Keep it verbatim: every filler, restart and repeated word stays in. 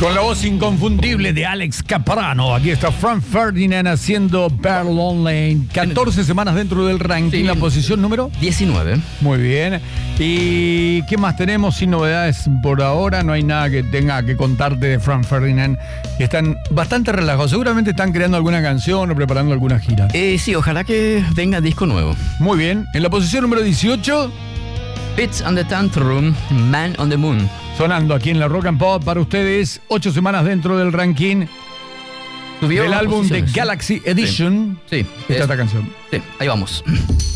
Con la voz inconfundible de Alex Caprano, aquí está Frank Ferdinand haciendo Bear Lonely. catorce semanas dentro del ranking, sí. La posición número diecinueve. Muy bien. ¿Y qué más tenemos sin novedades por ahora? No hay nada que tenga que contarte de Frank Ferdinand. Están bastante relajados. Seguramente están creando alguna canción o preparando alguna gira. Eh, sí, ojalá que venga disco nuevo. Muy bien. En la posición número dieciocho... Fitz and the Tantrum, Man on the Moon. Sonando aquí en la Rock and Pop para ustedes, ocho semanas dentro del ranking Subió del álbum de posiciones. Galaxy Edition. Sí, sí. Está esta canción. Sí, ahí vamos.